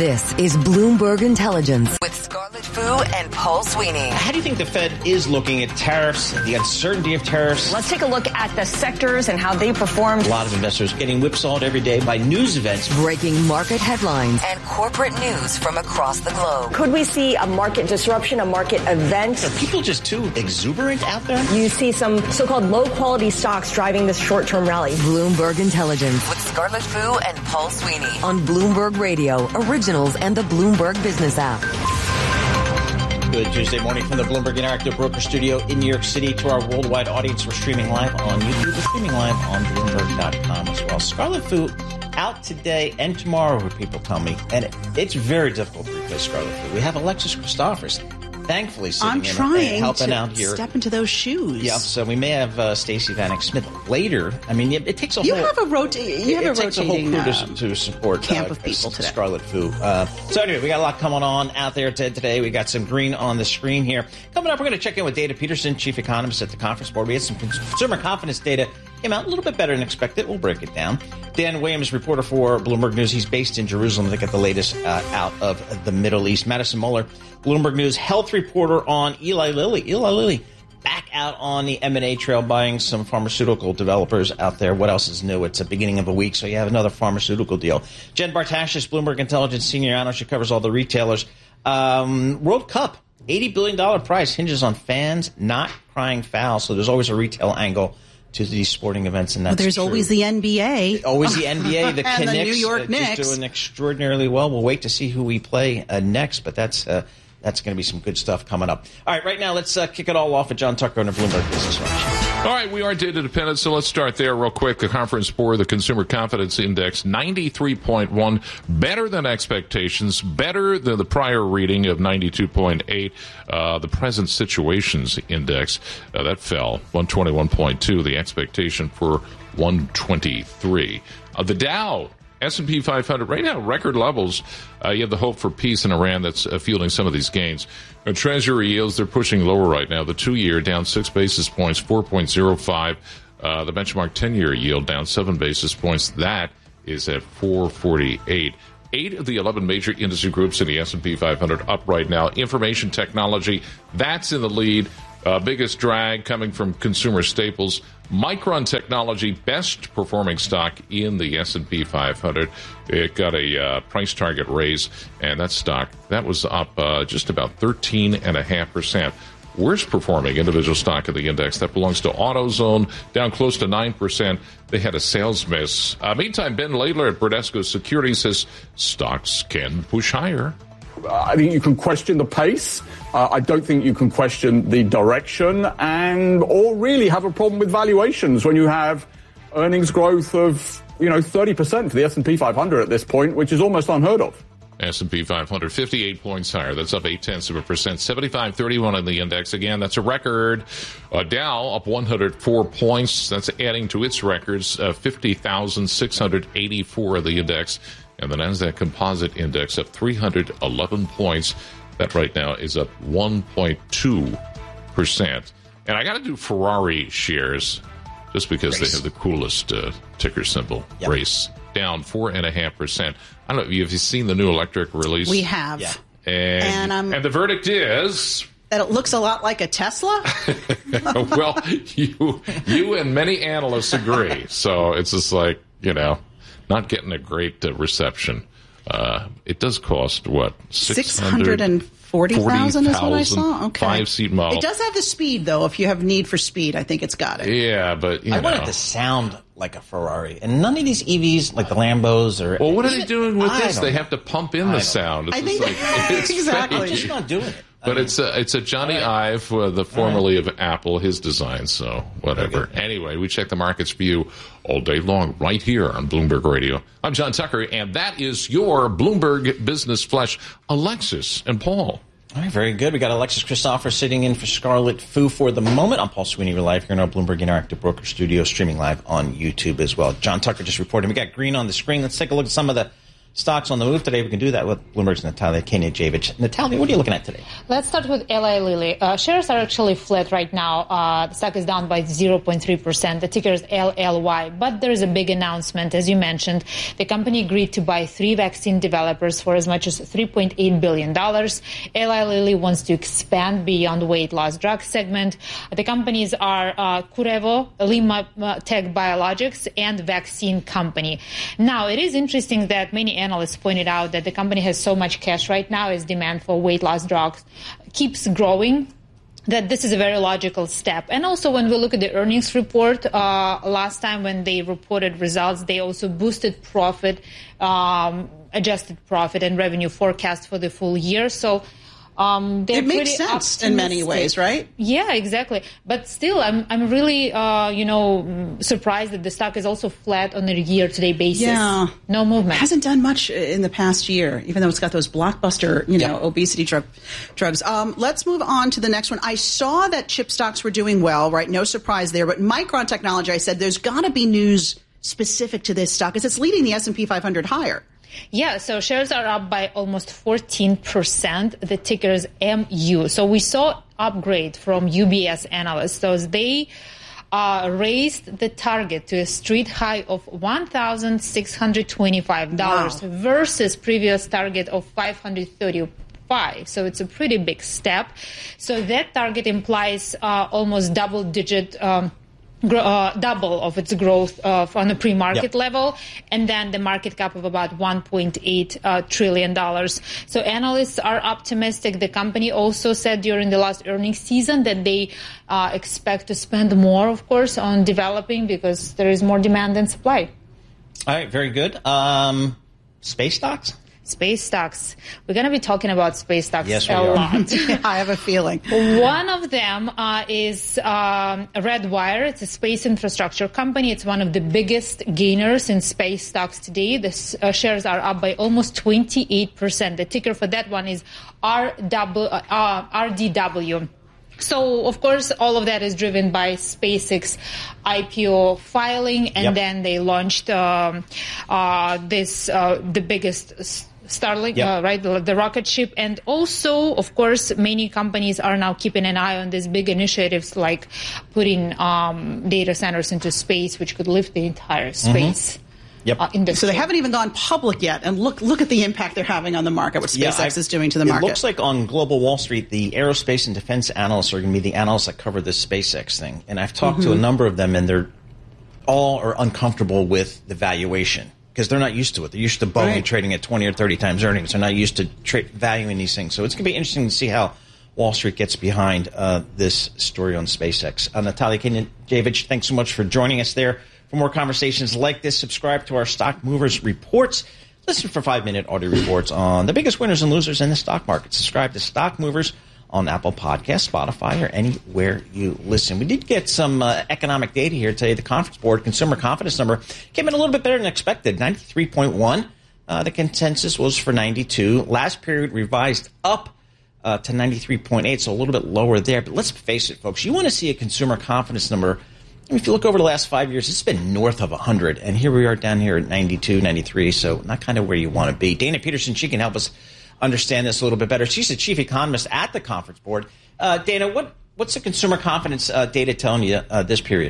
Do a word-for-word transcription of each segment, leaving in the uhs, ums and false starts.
This is Bloomberg Intelligence with Scarlett Fu and Paul Sweeney. How do you think the Fed is looking at tariffs, the uncertainty of tariffs? Let's take a look at the sectors and how they performed. A lot of investors getting whipsawed every day by news events. Breaking market headlines and corporate news from across the globe. Could we see a market disruption, a market event? Are people just too exuberant out there? You see some so-called low-quality stocks driving this short-term rally. Bloomberg Intelligence with Scarlett Fu and Paul Sweeney on Bloomberg Radio, Originals, and the Bloomberg Business app. Good Tuesday morning from the Bloomberg Interactive Broker Studio in New York City. To our worldwide audience, we're streaming live on YouTube. We're streaming live on Bloomberg dot com as well. Scarlett Fu out today and tomorrow, what people tell me. And it's very difficult to replace Scarlett Fu. We have Alexis Christophers, thankfully sitting I'm in trying and helping to out here. Step into those shoes. Yeah, so we may have uh, Stacey Vanek Smith later. I mean, it, it takes a you whole. Have a rota- you have it a takes a whole rotating crew um, to, to support camp uh, of people today. Scarlett Fu. Uh, so anyway, we got a lot coming on out there today. We got some green on the screen here. Coming up, we're going to check in with Dana Peterson, chief economist at the Conference Board. We had some consumer confidence data. Came out a little bit better than expected. We'll break it down. Dan Williams, reporter for Bloomberg News. He's based in Jerusalem to get the latest uh, out of the Middle East. Madison Muller, Bloomberg News health reporter on Eli Lilly. Eli Lilly back out on the M and A trail, buying some pharmaceutical developers out there. What else is new? It's the beginning of a week, so you have another pharmaceutical deal. Jen Bartashis, Bloomberg Intelligence senior analyst. She covers all the retailers. Um, World Cup, eighty billion dollars price hinges on fans not crying foul, so there's always a retail angle to these sporting events, and that's well, there's true. always the N B A. Always the N B A. The and Knicks, the New York uh, Knicks. just doing extraordinarily well. We'll wait to see who we play uh, next, but that's uh, that's going to be some good stuff coming up. All right, right now, let's uh, kick it all off with John Tucker on the Bloomberg Business Watch. All right, we are data dependent, so let's start there real quick. The Conference Board, the Consumer Confidence Index, ninety-three point one, better than expectations, better than the prior reading of ninety-two point eight. Uh, the Present Situations Index, uh, that fell, one twenty-one point two, the expectation for one twenty-three. Uh, the Dow, S and P five hundred, right now, record levels. Uh, you have the hope for peace in Iran that's uh, fueling some of these gains. Uh, Treasury yields, they're pushing lower right now. The two-year down six basis points, four point oh five. Uh, the benchmark ten-year yield down seven basis points. That is at four forty-eight. Eight of the eleven major industry groups in the S and P five hundred up right now. Information technology, that's in the lead. Uh, biggest drag coming from consumer staples. Micron Technology, best performing stock in the S and P five hundred. It got a uh, price target raise, and that stock, that was up uh, just about thirteen point five percent. Worst performing individual stock of the index, that belongs to AutoZone, down close to nine percent. They had a sales miss. Uh, meantime, Ben Laidler at Bradesco Securities says stocks can push higher. I think you can question the pace. Uh, I don't think you can question the direction, and or really have a problem with valuations when you have earnings growth of, you know, thirty percent for the S and P five hundred at this point, which is almost unheard of. S and P five hundred, fifty-eight points higher. That's up eight tenths of a percent. seventy-five thirty-one on the index. Again, that's a record. Uh, Dow up one hundred four points. That's adding to its records. Uh, fifty thousand six hundred eighty-four of the index. And the NASDAQ Composite Index up three hundred eleven points. That right now is up one point two percent. And I got to do Ferrari shares just because race. They have the coolest uh, ticker symbol, yep. Race. Down four point five percent. I don't know, have you seen the new electric release? We have. Yeah. And, and, um, and the verdict is... that it looks a lot like a Tesla? Well, you, you and many analysts agree. So it's just like, you know... not getting a great uh, reception. Uh, it does cost, what, six hundred forty thousand dollars is what I saw? Okay. Five-seat model. It does have the speed, though. If you have need for speed, I think it's got it. Yeah, but, you I know. want it to sound like a Ferrari. And none of these E Vs, like the Lambos or... Well, what are they doing with I this? They know. have to pump in the sound. It's I just think like, it's exactly. I'm just not doing it. But it's a, it's a Johnny right. Ive, uh, the formerly right. of Apple, his design, so whatever. Anyway, we check the markets for you all day long right here on Bloomberg Radio. I'm John Tucker, and that is your Bloomberg Business Flash, Alexis and Paul. All right, very good. We got Alexis Christophers sitting in for Scarlett Fu for the moment. I'm Paul Sweeney. We're live here in our Bloomberg Interactive Broker Studio, streaming live on YouTube as well. John Tucker just reported. We got green on the screen. Let's take a look at some of the stocks on the move today. We can do that with Bloomberg's Natalia Kenijevic. Natalia, what are you looking at today? Let's start with Eli Lilly. Uh, shares are actually flat right now. Uh, the stock is down by zero point three percent. The ticker is L L Y. But there is a big announcement. As you mentioned, the company agreed to buy three vaccine developers for as much as three point eight billion dollars. Eli Lilly wants to expand beyond weight loss drug segment. The companies are uh, Curevo, Lima Tech Biologics, and Vaccine Company. Now, it is interesting that many analysts pointed out that the company has so much cash right now as demand for weight loss drugs keeps growing, that this is a very logical step. And also when we look at the earnings report, uh, last time when they reported results, they also boosted profit, um, adjusted profit and revenue forecast for the full year. So Um, it makes sense in many ways, right? Yeah, exactly. But still, I'm I'm really uh, you know surprised that the stock is also flat on a year-to-date basis. Yeah, no movement. It hasn't done much in the past year, even though it's got those blockbuster, you know, yep. obesity drug drugs. Um, let's move on to the next one. I saw that chip stocks were doing well, right? No surprise there. But Micron Technology, I said, there's got to be news specific to this stock, because it's leading the S and P five hundred higher. Yeah, so shares are up by almost fourteen percent. The ticker is M U. So we saw upgrade from U B S analysts. So they uh, raised the target to a street high of one thousand six hundred twenty-five dollars wow. versus previous target of five hundred thirty dollars. So it's a pretty big step. So that target implies uh, almost double-digit um Uh, double of its growth uh, on a pre-market yep. level, and then the market cap of about one point eight uh, trillion dollars. So analysts are optimistic. The company also said during the last earnings season that they uh, expect to spend more, of course, on developing because there is more demand than supply. All right, very good. Um, space stocks? Space stocks. We're going to be talking about space stocks yes, we a are. lot. I have a feeling. One of them uh, is um, Redwire. It's a space infrastructure company. It's one of the biggest gainers in space stocks today. The uh, shares are up by almost twenty-eight percent. The ticker for that one is R D W. So, of course, all of that is driven by SpaceX I P O filing, and yep. then they launched um, uh, this, uh, the biggest Starlink, yep. uh, right, the, the rocket ship. And also, of course, many companies are now keeping an eye on these big initiatives like putting um, data centers into space, which could lift the entire space. Mm-hmm. Yep. Uh, so they haven't even gone public yet, and look look at the impact they're having on the market, what SpaceX yeah, I, is doing to the it market. It looks like on Global Wall Street, the aerospace and defense analysts are going to be the analysts that cover this SpaceX thing. And I've talked mm-hmm. to a number of them, and they're all are uncomfortable with the valuation because they're not used to it. They're used to Boeing right. trading at twenty or thirty times earnings. They're not used to tra- valuing these things. So it's going to be interesting to see how Wall Street gets behind uh, this story on SpaceX. Uh, Natalia Kenijevic, thanks so much for joining us there. For more conversations like this, subscribe to our Stock Movers Reports. Listen for five-minute audio reports on the biggest winners and losers in the stock market. Subscribe to Stock Movers on Apple Podcasts, Spotify, or anywhere you listen. We did get some uh, economic data here today. The Conference Board Consumer Confidence Number came in a little bit better than expected, ninety-three point one. Uh, the consensus was for ninety-two. Last period revised up uh, to ninety-three point eight, so a little bit lower there. But let's face it, folks, you want to see a consumer confidence number. If you look over the last five years, it's been north of one hundred, and here we are down here at ninety-two, ninety-three, so not kind of where you want to be. Dana Peterson, she can help us understand this a little bit better. She's the chief economist at the Conference Board. Uh, Dana, what, what's the consumer confidence uh, data telling you uh, this period?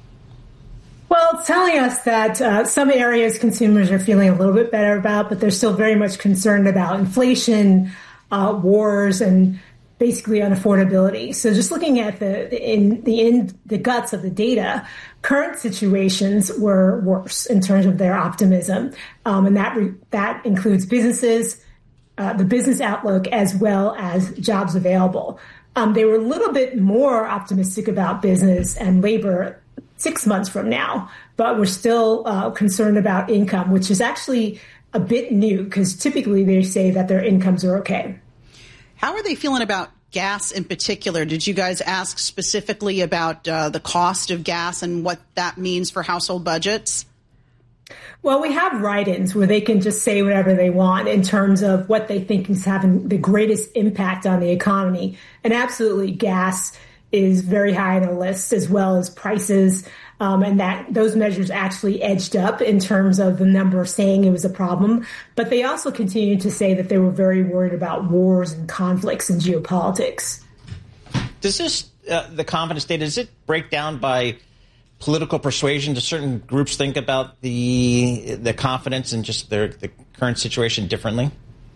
Well, it's telling us that uh, some areas consumers are feeling a little bit better about, but they're still very much concerned about inflation, uh, wars, and basically on affordability. So just looking at the in the in the guts of the data, current situations were worse in terms of their optimism, um, and that re- that includes businesses, uh, the business outlook, as well as jobs available. Um, they were a little bit more optimistic about business and labor six months from now, but we're still uh, concerned about income, which is actually a bit new because typically they say that their incomes are okay. How are they feeling about gas in particular? Did you guys ask specifically about uh, the cost of gas and what that means for household budgets? Well, we have write-ins where they can just say whatever they want in terms of what they think is having the greatest impact on the economy. And absolutely, gas is very high on the list, as well as prices. Um, and that those measures actually edged up in terms of the number saying it was a problem. But they also continued to say that they were very worried about wars and conflicts and geopolitics. Does this, uh, the confidence data, does it break down by political persuasion? Do certain groups think about the the confidence and just their the current situation differently?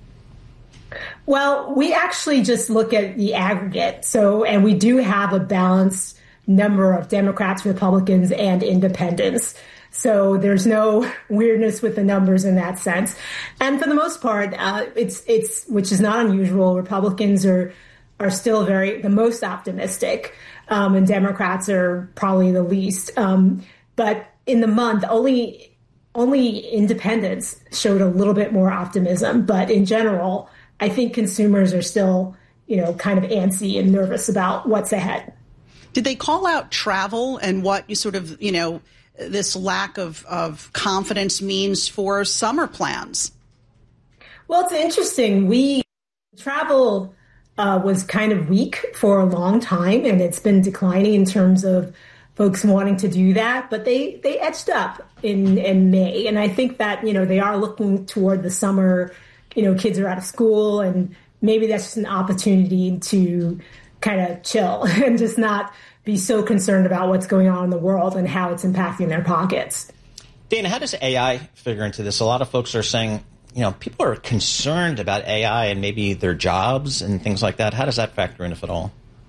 Well, we actually just look at the aggregate. So, and we do have a balanced number of Democrats, Republicans, and independents. So there's no weirdness with the numbers in that sense. And for the most part, uh, it's it's which is not unusual. Republicans are are still very the most optimistic, um, and Democrats are probably the least. Um, but in the month, only only independents showed a little bit more optimism. But in general, I think consumers are still, you know, kind of antsy and nervous about what's ahead. Did they call out travel and what you sort of, you know, this lack of, of confidence means for summer plans? Well, it's interesting. We travel uh, was kind of weak for a long time, and it's been declining in terms of folks wanting to do that. But they, they edged up in, in May. And I think that, you know, they are looking toward the summer. You know, kids are out of school, and maybe that's just an opportunity to kind of chill and just not be so concerned about what's going on in the world and how it's impacting their pockets. Dana, how does A I figure into this? A lot of folks are saying, you know, people are concerned about A I and maybe their jobs and things like that. How does that factor in, if at all?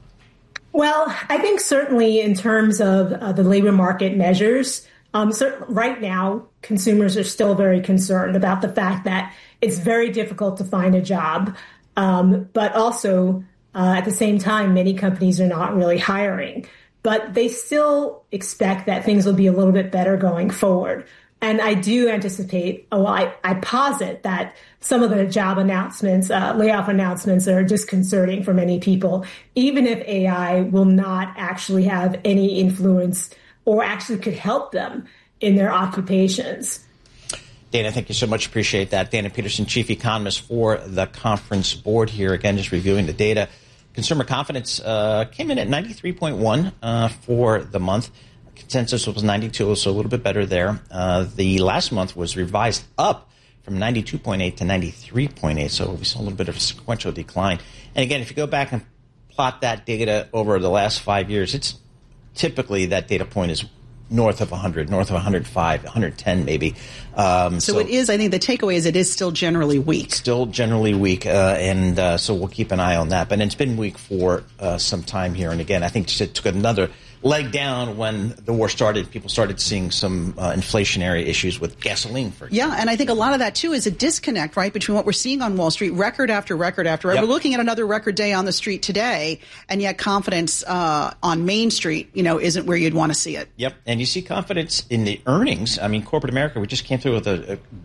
Well, I think certainly in terms of uh, the labor market measures, um, so right now, consumers are still very concerned about the fact that it's very difficult to find a job, um, but also Uh, at the same time, many companies are not really hiring, but they still expect that things will be a little bit better going forward. And I do anticipate, oh, I, I posit that some of the job announcements, uh, layoff announcements are disconcerting for many people, even if A I will not actually have any influence or actually could help them in their occupations. Dana, thank you so much. Appreciate that. Dana Peterson, Chief Economist for the Conference Board here. Again, just reviewing the data. Consumer confidence uh, came in at ninety-three point one uh, for the month. Consensus was ninety-two, so a little bit better there. Uh, the last month was revised up from ninety-two point eight to ninety-three point eight, so we saw a little bit of a sequential decline. And again, if you go back and plot that data over the last five years, it's typically that data point is north of one hundred, north of one hundred five, one hundred ten maybe. Um, so, so it is, I think the takeaway is it is still generally weak. Still generally weak, uh, and uh, so we'll keep an eye on that. But it's been weak for uh, some time here. And again, I think it took another leg down when the war started. People started seeing some uh, inflationary issues with gasoline, for example. Yeah, and I think a lot of that, too, is a disconnect, right, between what we're seeing on Wall Street, record after record after record. Yep. We're looking at another record day on the street today, and yet confidence uh, on Main Street, you know, isn't where you'd want to see it. Yep, and you see confidence in the earnings. I mean, corporate America, we just came through with a, a